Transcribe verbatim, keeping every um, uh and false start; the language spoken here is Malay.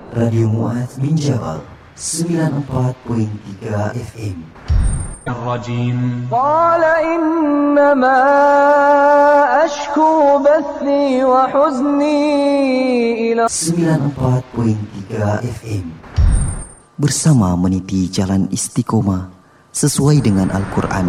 Radio Mu'adz bin Jabal sembilan puluh empat koma tiga F M. الرجيم قال إنما أشكو بثي وحزني إلى sembilan puluh empat koma tiga F M. Bersama meniti jalan istiqomah sesuai dengan Al-Quran